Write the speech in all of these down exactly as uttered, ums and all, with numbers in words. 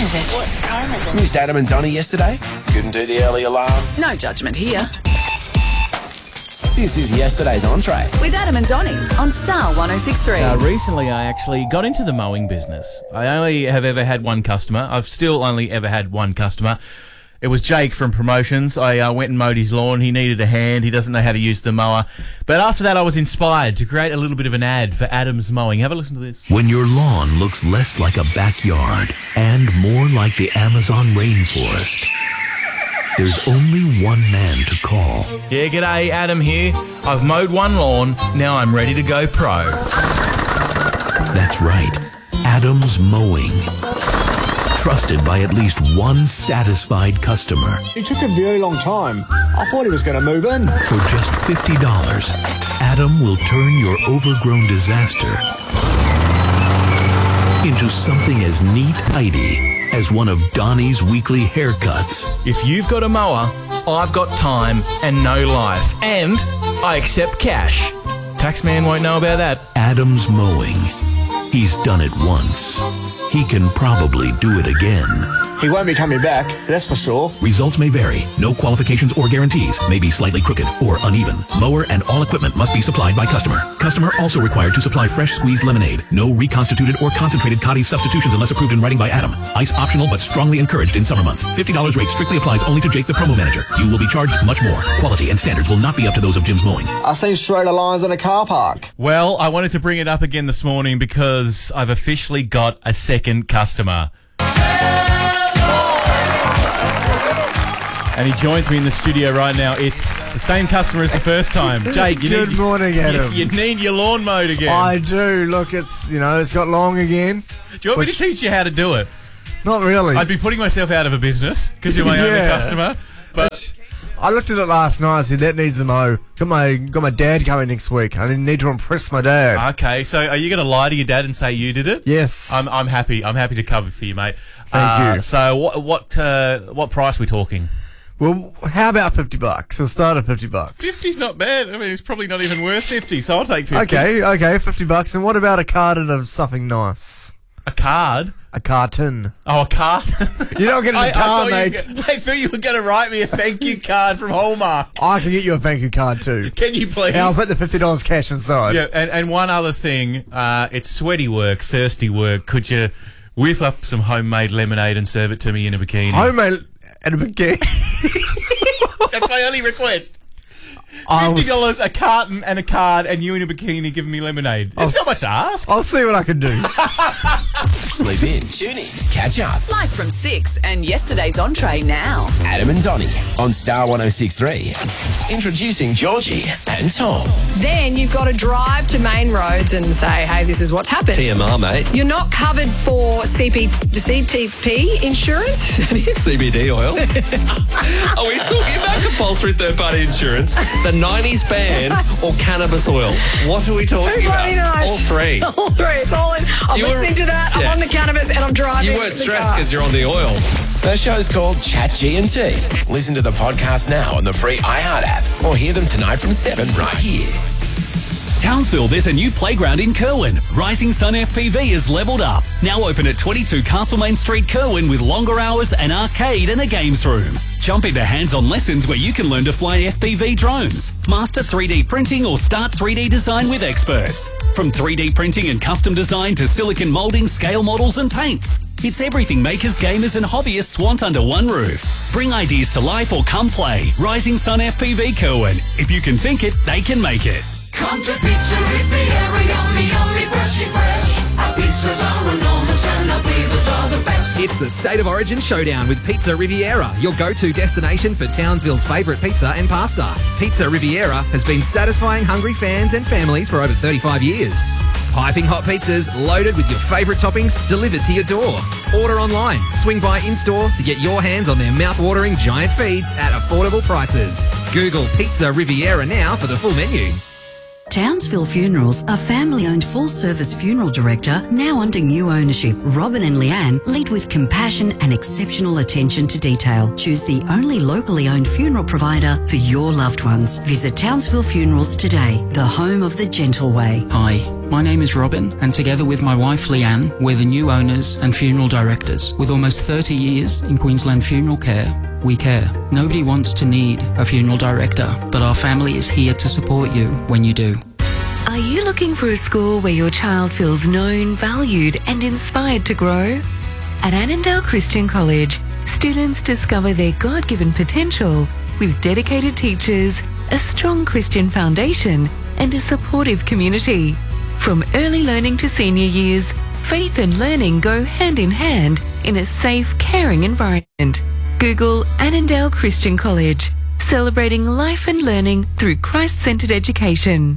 is it? What time is it? Missed Adam and Donnie yesterday? Couldn't do the early alarm? No judgment here. This is yesterday's entree. With Adam and Donnie on Star one oh six point three. Uh, recently, I actually got into the mowing business. I only have ever had one customer. I've still only ever had one customer. It was Jake from Promotions. I uh, went and mowed his lawn. He needed a hand. He doesn't know how to use the mower. But after that, I was inspired to create a little bit of an ad for Adam's Mowing. Have a listen to this. When your lawn looks less like a backyard and more like the Amazon rainforest, there's only one man to call. Yeah, g'day, Adam here. I've mowed one lawn. Now I'm ready to go pro. That's right. Adam's Mowing. Trusted by at least one satisfied customer. It took a very long time. I thought he was going to move in. For just fifty dollars, Adam will turn your overgrown disaster into something as neat, tidy as one of Donnie's weekly haircuts. If you've got a mower, I've got time and no life. And I accept cash. Taxman won't know about that. Adam's Mowing. He's done it once. He can probably do it again. He won't be coming back, that's for sure. Results may vary. No qualifications or guarantees. May be slightly crooked or uneven. Mower and all equipment must be supplied by customer. Customer also required to supply fresh squeezed lemonade. No reconstituted or concentrated Cotties substitutions unless approved in writing by Adam. Ice optional but strongly encouraged in summer months. fifty dollars rate strictly applies only to Jake the promo manager. You will be charged much more. Quality and standards will not be up to those of Jim's Mowing. I seen straighter lines in a car park. Well, I wanted to bring it up again this morning because I've officially got a second customer. And he joins me in the studio right now. It's the same customer as the first time. Jake, you Good need, morning, Adam. You, you need your lawn mowed again. I do. Look, it's, you know, it's got long again. Do you want which, me to teach you how to do it? Not really. I'd be putting myself out of a business because you're my Yeah. only customer. But I looked at it last night and said, that needs a mow. Got my, got my dad coming next week. I need to impress my dad. okay, so are you going to lie to your dad and say you did it? Yes. I'm, I'm happy. I'm happy to cover for you, mate. Thank uh, you. So what what uh, what price are we talking? Well, how about fifty bucks? We'll start at fifty bucks. fifty's not bad. I mean, it's probably not even worth fifty, so I'll take fifty. Okay, okay, fifty bucks. And what about a carton of something nice? A card? A carton. Oh, a card? You're not getting I, a I car, thought mate. You, I thought you were going to write me a thank you card from Hallmark. I can get you a thank you card too. Can you please? Yeah, I'll put the fifty dollars cash inside. Yeah, and, and one other thing. Uh, it's sweaty work, thirsty work. Could you whip up some homemade lemonade and serve it to me in a bikini? Homemade and a bikini. That's my only request. I Fifty was- dollars a carton and a card, and you in a bikini giving me lemonade. It's I'll not much to ask. I'll see what I can do. Sleep in, tune in, catch up. Live from six and yesterday's entree now. Adam and Donnie on Star one oh six point three. Introducing Georgie and Tom. Then you've got to drive to main roads and say, hey, this is what's happened. T M R, mate. You're not covered for C P, C T P insurance. That is. C B D oil. Are we talking about compulsory third-party insurance, the nineties ban, or cannabis oil? What are we talking Everybody about? knows. All three. All three. It's all in. I'm You were- listening to that. yeah. I'm on the cannabis and I'm driving. You weren't the stressed car. because you're on the oil. The show's called Chat G and T. Listen to the podcast now on the free iHeart app or hear them tonight from seven right here. Townsville, there's a new playground in Kerwin. Rising Sun F P V is levelled up. Now open at twenty-two Castlemaine Street, Kerwin, with longer hours, an arcade and a games room. Jump into hands-on lessons where you can learn to fly F P V drones, master three D printing or start three D design with experts. From three D printing and custom design to silicon moulding, scale models and paints. It's everything makers, gamers and hobbyists want under one roof. Bring ideas to life or come play. Rising Sun F P V Kerwin. If you can think it, they can make it. Come to Pizza Riviera, yummy, yummy, freshy, fresh. Our pizzas are enormous and our flavors are the best. It's the State of Origin Showdown with Pizza Riviera, your go-to destination for Townsville's favourite pizza and pasta. Pizza Riviera has been satisfying hungry fans and families for over thirty-five years. Piping hot pizzas loaded with your favourite toppings delivered to your door. Order online, swing by in-store to get your hands on their mouth-watering giant feeds at affordable prices. Google Pizza Riviera now for the full menu. Townsville Funerals, a family-owned full-service funeral director now under new ownership. Robin and Leanne lead with compassion and exceptional attention to detail. Choose the only locally owned funeral provider for your loved ones. Visit Townsville Funerals today, the home of the gentle way. Hi, My name is Robin, and together with my wife Leanne, we're the new owners and funeral directors. With almost thirty years in Queensland funeral care, we care. Nobody wants to need a funeral director, but our family is here to support you when you do. Are you looking for a school where your child feels known, valued and inspired to grow? At Annandale Christian College, students discover their God-given potential with dedicated teachers, a strong Christian foundation and a supportive community. From early learning to senior years, faith and learning go hand in hand in a safe, caring environment. Google Annandale Christian College, celebrating life and learning through Christ-centered education.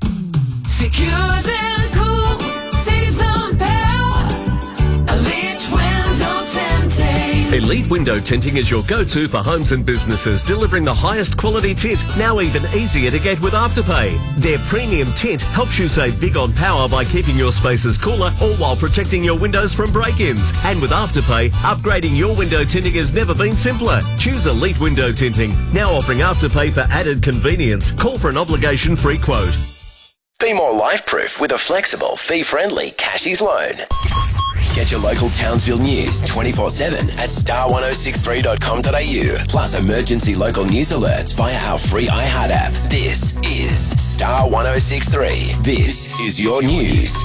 Secures and cools, saves on power. Elite Window Tinting. Elite Window Tinting is your go-to for homes and businesses, delivering the highest quality tint, now even easier to get with Afterpay. Their premium tint helps you save big on power by keeping your spaces cooler, all while protecting your windows from break-ins. And with Afterpay, upgrading your window tinting has never been simpler. Choose Elite Window Tinting, now offering Afterpay for added convenience. Call for an obligation-free quote. Be more life-proof with a flexible, fee-friendly Cashies loan. Get your local Townsville news twenty-four seven at star ten sixty-three dot com dot a u, plus emergency local news alerts via our free iHeart app. This is Star ten sixty-three. This is your news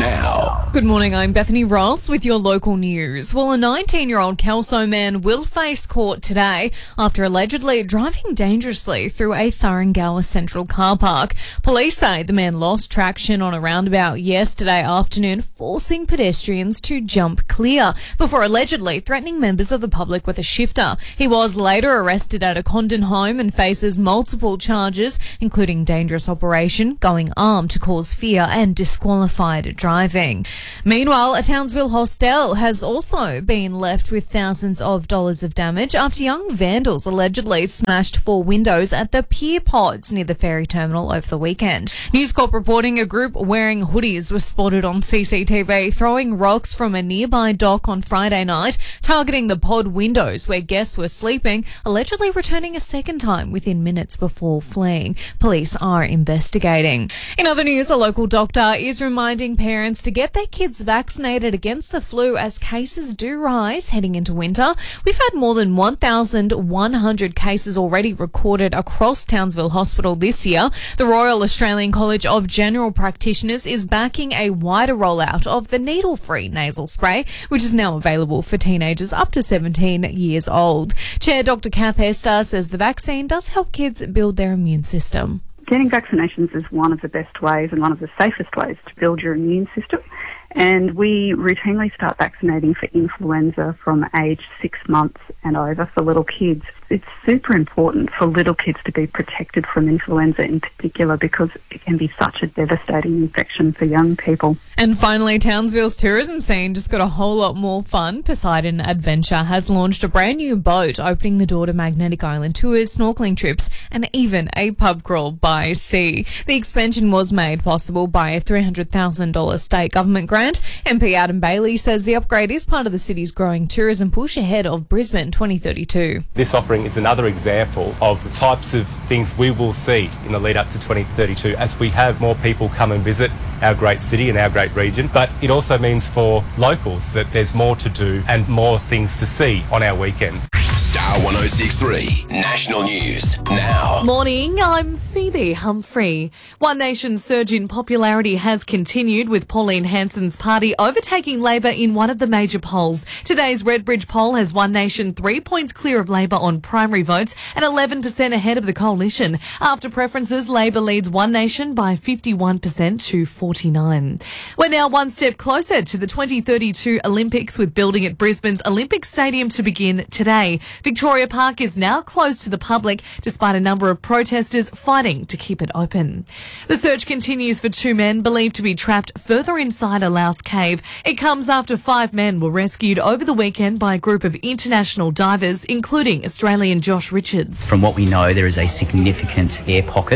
now. Good morning, I'm Bethany Ross with your local news. Well, a nineteen-year-old Kelso man will face court today after allegedly driving dangerously through a Thuringowa Central car park. Police say the man lost traction on a roundabout yesterday afternoon, forcing pedestrians to jump clear before allegedly threatening members of the public with a shifter. He was later arrested at a Condon home and faces multiple charges, including dangerous operation, going armed to cause fear and disqualified driving. Meanwhile, a Townsville hostel has also been left with thousands of dollars of damage after young vandals allegedly smashed four windows at the Pier Pods near the ferry terminal over the weekend. News Corp reporting a group wearing hoodies was spotted on C C T V throwing rocks from a nearby dock on Friday night, targeting the pod windows where guests were sleeping, allegedly returning a second time within minutes before fleeing. Police are investigating. In other news, a local doctor is reminding parents to get their kids vaccinated against the flu as cases do rise heading into winter. We've had more than one thousand one hundred cases already recorded across Townsville Hospital this year. The Royal Australian College of General Practitioners is backing a wider rollout of the needle-free nasal spray, which is now available for teenagers up to seventeen years old. Chair Doctor Kath Hester says the vaccine does help kids build their immune system. Getting vaccinations is one of the best ways and one of the safest ways to build your immune system. And we routinely start vaccinating for influenza from age six months and over for little kids. It's super important for little kids to be protected from influenza in particular because it can be such a devastating infection for young people. And finally, Townsville's tourism scene just got a whole lot more fun. Poseidon Adventure has launched a brand new boat, opening the door to Magnetic Island tours, snorkeling trips, and even a pub crawl by sea. The expansion was made possible by a three hundred thousand dollars state government grant. M P Adam Bailey says the upgrade is part of the city's growing tourism push ahead of Brisbane twenty thirty-two. This offering is another example of the types of things we will see in the lead up to twenty thirty-two as we have more people come and visit our great city and our great region. But it also means for locals that there's more to do and more things to see on our weekends. Star ten sixty-three National News now. Morning, I'm Phoebe Humphrey. One Nation's surge in popularity has continued, with Pauline Hanson's party overtaking Labor in one of the major polls. Today's Redbridge poll has One Nation three points clear of Labor on primary votes and eleven percent ahead of the coalition. After preferences, Labor leads One Nation by fifty-one percent to forty-nine. We're now one step closer to the twenty thirty-two Olympics, with building at Brisbane's Olympic Stadium to begin today. Victoria Park is now closed to the public, despite a number of protesters fighting to keep it open. The search continues for two men believed to be trapped further inside a Laos cave. It comes after five men were rescued over the weekend by a group of international divers, including Australian Josh Richards. From what we know, there is a significant air pocket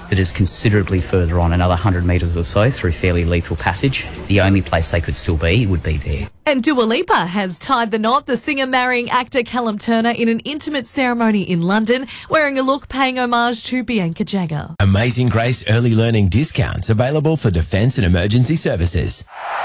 that is considerably further on, another one hundred metres or so through fairly lethal passage. The only place they could still be would be there. And Dua Lipa has tied the knot, the singer marrying actor Callum Turner in an intimate ceremony in London, wearing a look paying homage to Bianca Jagger. Amazing Grace early learning discounts available for defence and emergency services.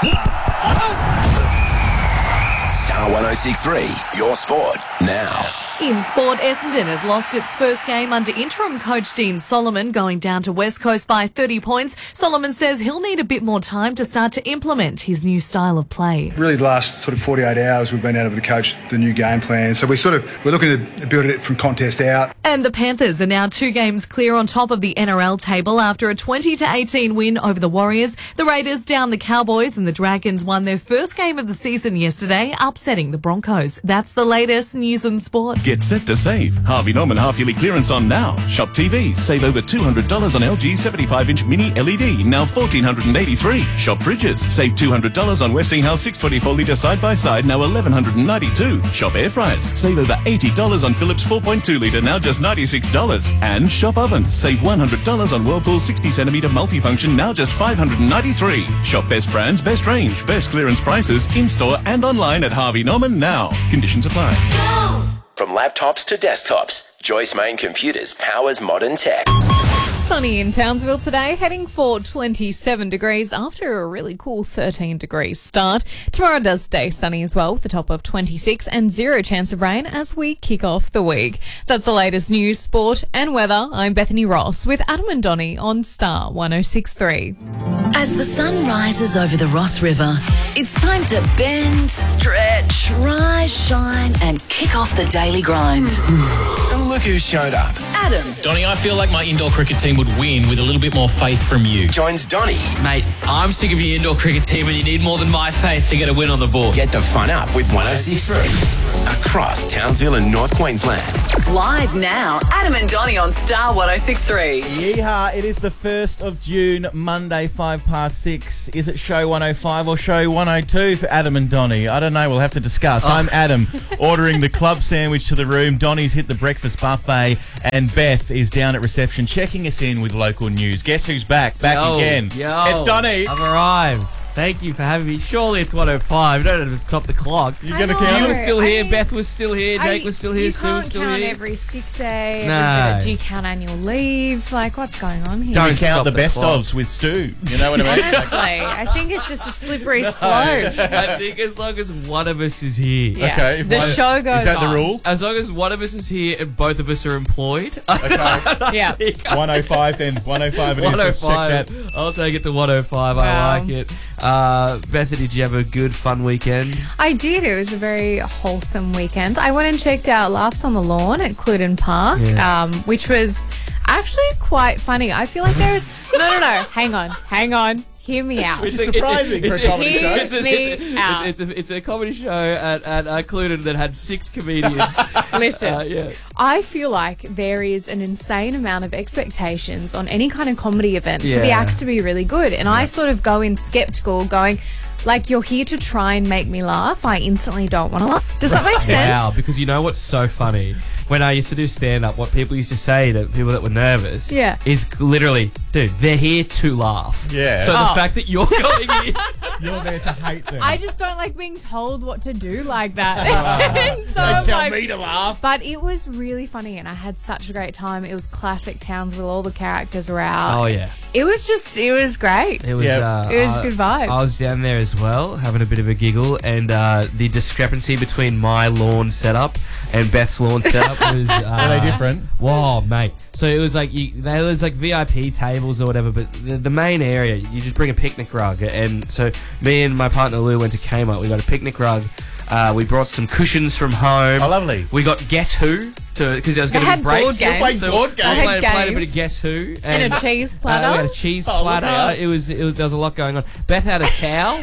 Star one oh six point three, your sport now. In sport, Essendon has lost its first game under interim coach Dean Solomon, going down to West Coast by thirty points. Solomon says he'll need a bit more time to start to implement his new style of play. Really, the last sort of forty-eight hours, we've been able to coach the new game plan. So we sort of we're looking to build it from contest out. And the Panthers are now two games clear on top of the N R L table after a twenty to eighteen win over the Warriors. The Raiders down the Cowboys, and the Dragons won their first game of the season yesterday, upsetting the Broncos. That's the latest news and sport. Get set to save. Harvey Norman half-yearly clearance on now. Shop T Vs. Save over two hundred dollars on L G seventy-five inch mini L E D, now one thousand four hundred eighty-three dollars. Shop Fridges. Save two hundred dollars on Westinghouse six twenty-four litre side-by-side, now one thousand one hundred ninety-two dollars. Shop Air Fryers. Save over eighty dollars on Philips four point two litre, now just ninety-six dollars. And Shop Ovens. Save one hundred dollars on Whirlpool sixty centimetre multifunction, now just five hundred ninety-three dollars. Shop best brands, best range, best clearance prices, in-store and online at Harvey Norman now. Conditions apply. From laptops to desktops, Joyce Main Computers powers modern tech. Sunny in Townsville today, heading for twenty-seven degrees after a really cool thirteen degrees start. Tomorrow does stay sunny as well, with a top of twenty-six and zero chance of rain as we kick off the week. That's the latest news, sport and weather. I'm Bethany Ross with Adam and Donnie on Star one oh six point three. As the sun rises over the Ross River, it's time to bend, stretch, rise, shine, and kick off the daily grind. And look who showed up. Adam. Donnie, I feel like my indoor cricket team would win with a little bit more faith from you. Joins Donnie. Mate, I'm sick of your indoor cricket team and you need more than my faith to get a win on the board. Get the fun up with one oh six point three. Across Townsville and North Queensland. Live now, Adam and Donnie on Star one oh six point three. Yeehaw, it is the first of June, Monday, five past six. Is it show one oh five or show one oh two for Adam and Donnie? I don't know, we'll have to discuss. Oh. I'm Adam, ordering the club sandwich to the room. Donnie's hit the breakfast buffet, and Beth is down at reception checking us in with local news. Guess who's back? Back yo, again. Yo, it's Donnie. I've arrived. Thank you for having me. Surely it's one oh five. You don't have to stop the clock. You're going to count You it? were still I here. mean, Beth was still here. Jake I, was still here. You Stu was can't still count here. every sick day. No. every bit. Do you count annual leave? Like, what's going on here? Don't count stop the the best clock. ofs with Stu. You know what I mean? Honestly, I think it's just a slippery No, slope. I think as long as one of us is here. Yeah. Okay. The one- show goes Is that on. the rule? As long as one of us is here and both of us are employed. Okay. Yeah. one oh five then. one oh five it is. one oh Let's check five. that. I'll take it to one oh five. Wow. I like it. Uh, Bethany, did you have a good, fun weekend? I did. It was a very wholesome weekend. I went and checked out Laughs on the Lawn at Cluden Park, Yeah. um, which was actually quite funny. I feel like there's... No, no, no. Hang on. Hang on. Hear me out. Which is surprising for a comedy Hear show. It's a, me it's, out. it's, a, it's a comedy show at, at uh, Cluden that had six comedians. Listen, Uh, yeah. I feel like there is an insane amount of expectations on any kind of comedy event for the Yeah. acts to be really good. And I sort of go in skeptical, going, like, you're here to try and make me laugh. I instantly don't want to laugh. Does that make sense? Wow, because you know what's so funny? When I used to do stand-up, what people used to say to people that were nervous Yeah. is literally, dude, they're here to laugh. Yeah. So Oh. the fact that you're going in... You're there to hate them. I just don't like being told what to do like that. And so Don't I'm tell like- me to laugh. But it was really funny and I had such a great time. It was classic Townsville. All the characters were out. Oh, yeah. It was just, it was great. It was, Yep. uh, It was uh, good vibe. I was down there as well, having a bit of a giggle, and uh, the discrepancy between my lawn setup and Beth's lawn setup was... Uh, Are they different? Whoa, mate. So it was like, you, there was like V I P tables or whatever, but the, the main area, you just bring a picnic rug. And so me and my partner Lou went to Kmart. We got a picnic rug. Uh, we brought some cushions from home. Oh, lovely. We got Guess Who, to because there was They going to had be breaks. board games. You played So board we games? I had played, played a bit games. of Guess Who. And a cheese Uh, platter. we had a cheese Oh, look platter. at that. It was, it was there was a lot going on. Beth had a towel.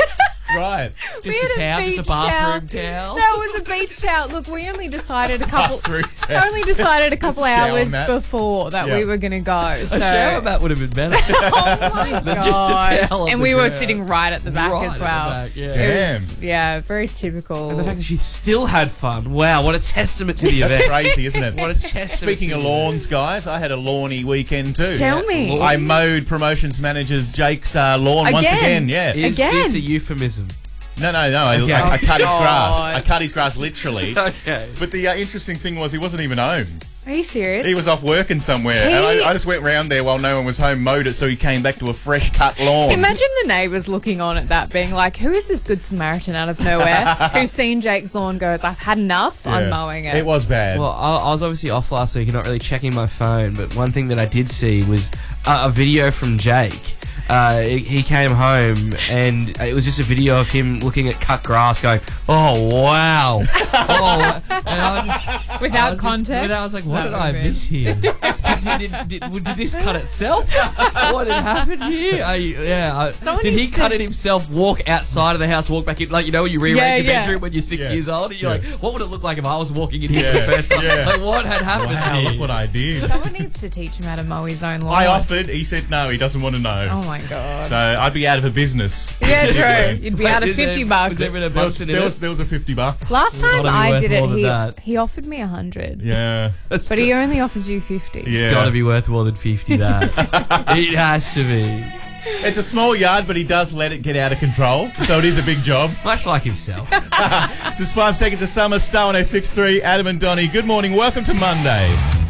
Right. Just We a had towel, just a beach bathroom towel. towel. That was a beach towel. Look, we only decided a couple. Bathroom towel. only decided a couple Just a shower hours mat. before that Yeah. we were going to go. So. A shower mat would have been better. Oh my Than god! just a towel on and the we were ground. sitting right at the back Right as at the well. back, yeah. It was- Damn. yeah, very typical. And the fact that she still had fun. Wow, what a testament to the That's event. crazy, isn't it? What a testament. Speaking to of the lawns, guys, I had a lawny weekend too. Tell me. I mowed promotions manager's Jake's uh, lawn once Again? again. Yeah. Is Again? this a euphemism? No, no, no. I, Okay. I, I cut his God. grass. I cut his grass literally. Okay. But the uh, interesting thing was he wasn't even home. Are you serious? He was off working somewhere. He- And I, I just went round there while no one was home, mowed it, so he came back to a fresh cut lawn. Imagine the neighbours looking on at that, being like, "Who is this good Samaritan out of nowhere who's seen Jake's lawn? Goes, I've had enough. I'm Yeah. mowing it." It was bad. Well, I, I was obviously off last week and not really checking my phone, but one thing that I did see was uh, a video from Jake. Uh, he, he came home and it was just a video of him looking at cut grass going, oh, wow. oh, and I just, Without I was just- context? and I was like, what That did would I be- miss here? did, did, did, did this cut itself? What had happened here? I, yeah. I, Someone did he needs cut to- it himself, walk outside of the house, walk back in? Like, you know, when you rearrange Yeah, your yeah. bedroom when you're six Yeah. years old? And you're Yeah. like, what would it look like if I was walking in here Yeah. for the first time? Yeah. Like, what had happened Wow, here? look what I did. Someone needs to teach him how to mow his own lawn. I offered. He said no. He doesn't want to know. Oh my god. So I'd be out of a business. Yeah, If he true. did. You'd be out of Is there- fifty bucks. was there been a There was, Buxton in there, it? was, there was a fifty buck. Last It's time gotta be I worth did more it, than he, that. he offered me a hundred. Yeah. That's But he only offers you fifty. Yeah. It's got to be worth more than fifty, that. It has to be. It's a small yard, but he does let it get out of control. So it is a big job. Much like himself. Just five seconds of summer. Star one oh six three. Adam and Donnie. Good morning. Welcome to Monday.